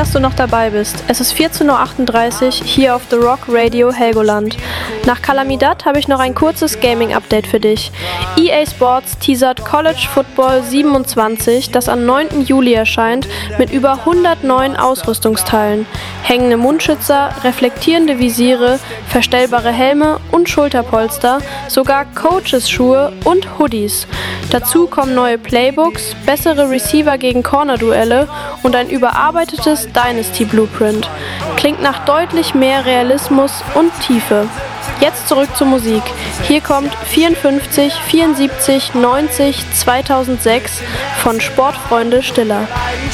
dass du noch dabei bist. Es ist 14:38 Uhr hier auf The Rock Radio Helgoland. Nach Calamidad habe ich noch ein kurzes Gaming-Update für dich. EA Sports teasert College Football 27, das am 9. Juli erscheint, mit über 100 neuen Ausrüstungsteilen. Hängende Mundschützer, reflektierende Visiere, verstellbare Helme und Schulterpolster, sogar Coaches-Schuhe und Hoodies. Dazu kommen neue Playbooks, bessere Receiver gegen Corner-Duelle und ein überarbeitetes Dynasty-Blueprint. Klingt nach deutlich mehr Realismus und Tiefe. Jetzt zurück zur Musik. Hier kommt 54, 74, 90, 2006 von Sportfreunde Stiller.